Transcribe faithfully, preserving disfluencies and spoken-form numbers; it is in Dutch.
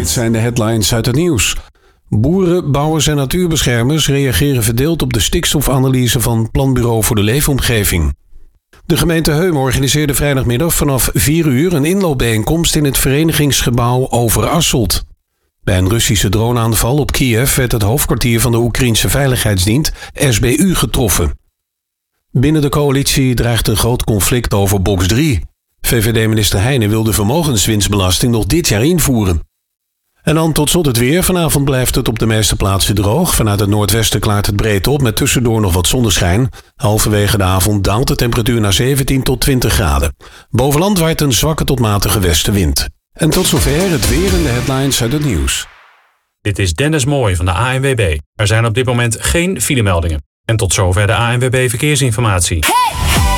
zijn de headlines uit het nieuws. Boeren, bouwers en natuurbeschermers reageren verdeeld op de stikstofanalyse van Planbureau voor de Leefomgeving. De gemeente Heum organiseerde vrijdagmiddag vanaf vier uur een inloopbijeenkomst in het verenigingsgebouw Overasselt. Bij een Russische droneaanval op Kiev werd het hoofdkwartier van de Oekraïnse Veiligheidsdienst S B U getroffen. Binnen de coalitie dreigt een groot conflict over box drie. V V D-minister Heijnen wil de vermogenswinstbelasting nog dit jaar invoeren. En dan tot slot het weer. Vanavond blijft het op de meeste plaatsen droog. Vanuit het noordwesten klaart het breed op met tussendoor nog wat zonneschijn. Halverwege de avond daalt de temperatuur naar zeventien tot twintig graden. Boven land waait een zwakke tot matige westenwind. En tot zover het weer en de headlines uit het nieuws. Dit is Dennis Mooij van de A N W B. Er zijn op dit moment geen filemeldingen. En tot zover de A N W B Verkeersinformatie. Hey!